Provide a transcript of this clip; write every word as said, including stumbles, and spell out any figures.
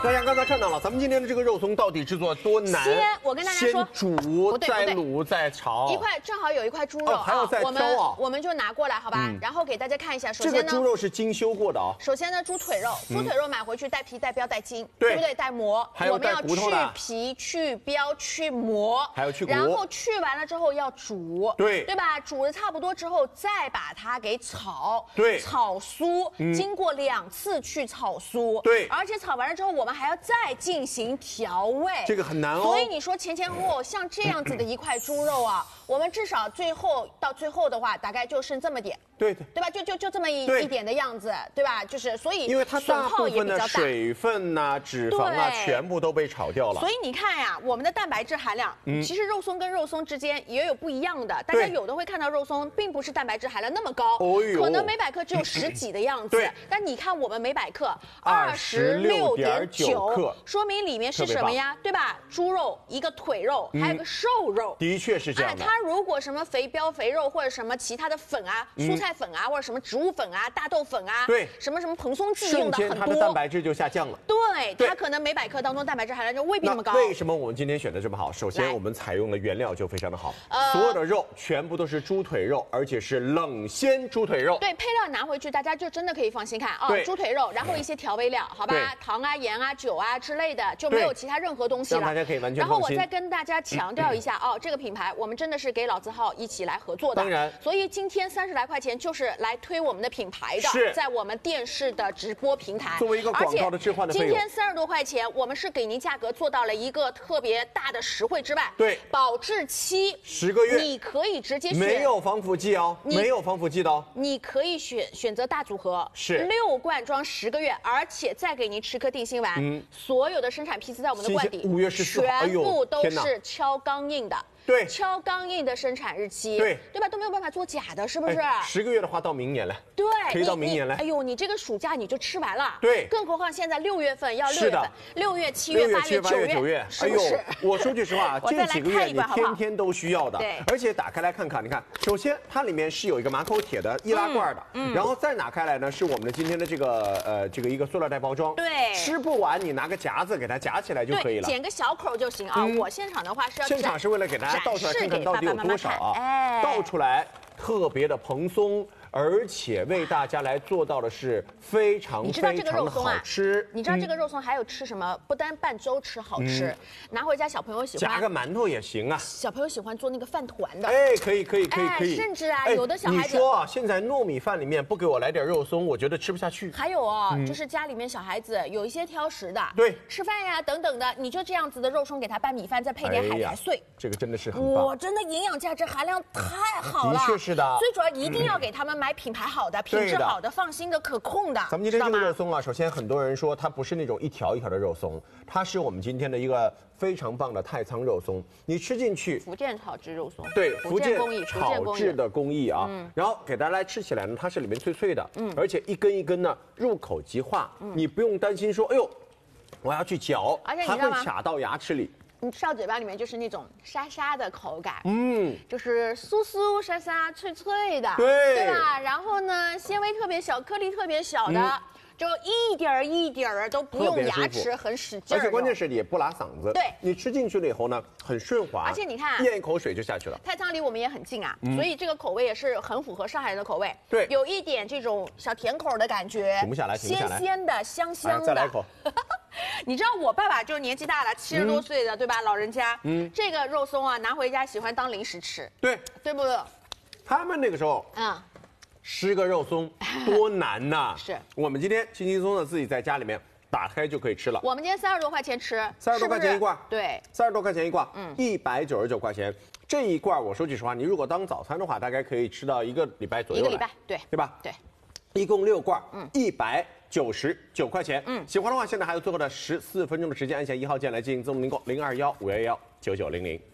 大家刚才看到了，咱们今天的这个肉松到底制作多难？ 先我跟大家说， 先煮，再卤，再炒。 一块正好有一块猪肉， 哦、还要再挑啊。 我们我们就拿过来，好吧？嗯、然后给大家看一下。首先呢， 这个猪肉是精修过的啊、哦。 首先呢，猪腿肉，猪腿肉买回去带皮、带膘、带筋， 对, 对不对？带膜， 还有带骨头的。 我们要去皮、去膘、去膜， 还有去骨。 然后去完了之后要煮， 对， 对吧？煮的差不多之后，再把它给炒， 对， 炒酥， 嗯、 经过两次去炒酥， 对， 而且炒完了之后，我们还要再进行调味， 这个很难哦。 所以你说前前后后像这样子的一块猪肉啊，我们至少最后到最后的话，大概就剩这么点， 对对， 对吧？就就就这么一一点的样子，对吧？就是所以因为它大部分的水分呐、啊、脂肪啊，全部都被炒掉了。 所以你看呀、啊，我们的蛋白质含量，嗯、其实肉松跟肉松之间也有不一样的。大家有的会看到肉松并不是蛋白质含量那么高， 哦、 可能每百克只有十几的样子。 对， 但你看我们每百克二十六点九克，说明里面是什么呀？对吧？猪肉一个腿肉，还有个瘦肉， 的确是这样的。 它如果什么肥膘、肥肉或者什么其他的粉啊、蔬菜粉啊，或者什么植物粉啊、大豆粉啊， 对， 什么什么蓬松剂用的很多， 它的蛋白质就下降了。 对，它可能每百克当中蛋白质含量就未必那么高。 为什么我们今天选的这么好？首先我们采用的原料就非常的好，所有的肉全部都是猪腿肉，而且是冷鲜猪腿肉。 对，配料拿回去大家就真的可以放心看啊，猪腿肉，然后一些调味料，好吧，糖啊、盐啊、酒啊之类的，就没有其他任何东西了。 让大家可以完全然后我再跟大家强调一下哦，这个品牌我们真的是给老字号一起来合作的， 当然， 所以今天三十来块钱就是来推我们的品牌的， 是在我们电视的直播平台， 作为一个广告的置换的费用， 今天三十多块钱，我们是给您价格做到了一个特别大的实惠之外， 对， 保质期十个月， 你可以直接选， 没有防腐剂哦，没有防腐剂的哦， 你可以选选择大组合， 是六罐装十个月，而且再给您吃颗定心丸，嗯，所有的生产批次在我们的罐底， 五月十四号， 全部都是敲钢印的。 对， 敲钢印的生产日期， 对对吧？都没有办法做假的，是不是？ 哎、十个月的话，到明年了， 对， 可以到明年了。 哎呦，你这个暑假你就吃完了， 对， 更何况现在六月份要六月份，六月、七月、八月、 九月，九月， 是不是？ 哎呦，我说句实话，这几个月你天天都需要的， 对。 而且打开来看看，你看，首先它里面是有一个马口铁的易拉罐的，嗯，然后再拿开来呢，是我们的今天的这个呃这个一个塑料袋包装， 对。 吃不完你拿个夹子给它夹起来就可以了， 剪个小口就行啊。我现场的话是要现场是为了给大家倒出来看看到底有多少啊，哎，倒出来特别的蓬松。而且为大家来做到的是非常非常的好吃。 你知道这个肉松还有吃什么？不单拌粥吃好吃，拿回家小朋友喜欢夹个馒头也行啊。 小朋友喜欢做那个饭团的， 哎，可以可以可以可以。 甚至啊，有的小孩子你说啊，现在糯米饭里面不给我来点肉松，我觉得吃不下去。 还有哦，就是家里面小孩子有一些挑食的， 对， 吃饭呀等等的，你就这样子的肉松给他拌米饭，再配点海苔碎， 这个真的是很棒。 哇，真的营养价值含量太好了， 的确是的。 最主要一定要给他们买品牌好的。品质好的、放心的、可控的。 咱们今天这个肉松啊，首先很多人说它不是那种一条一条的肉松，它是我们今天的一个非常棒的太仓肉松。你吃进去， 福建炒制肉松， 对， 福建工艺炒制的工艺啊。嗯、然后给大家来吃起来呢，它是里面脆脆的，嗯，而且一根一根呢入口即化，嗯、你不用担心说，哎呦，我要去嚼， 而且它会卡到牙齿里。 你吃到嘴巴里面就是那种沙沙的口感，嗯，就是酥酥沙沙、脆脆的， 对， 对吧？然后呢，纤维特别小，颗粒特别小的，嗯、就一点儿一点儿都不用牙齿很使劲， 而且关键是也不拉嗓子。 对， 你吃进去了以后呢，很顺滑， 而且你看， 咽一口水就下去了。 太仓离我们也很近啊，嗯、所以这个口味也是很符合上海人的口味。 对， 有一点这种小甜口的感觉， 停不下来，停不下来， 鲜鲜的、香香的。 再来一口。 你知道我爸爸就是年纪大了，七十多岁的，嗯、对吧？老人家，嗯，这个肉松啊，拿回家喜欢当零食吃， 对， 对不对？ 他们那个时候，嗯，十个肉松多难呐！ 是我们今天轻轻松松的自己在家里面打开就可以吃了。 我们今天三十多块钱吃， 三十多块钱一罐， 对， 三十多块钱一罐，嗯，一百九十九块钱。这一罐我说句实话，你如果当早餐的话，大概可以吃到一个礼拜左右。 一个礼拜，对， 对吧？ 对， 一共六罐，嗯，一百。九十九块钱，嗯，喜欢的话，现在还有最后的十四分钟的时间，按下一号键来进行增订购零二幺五幺幺九九零零。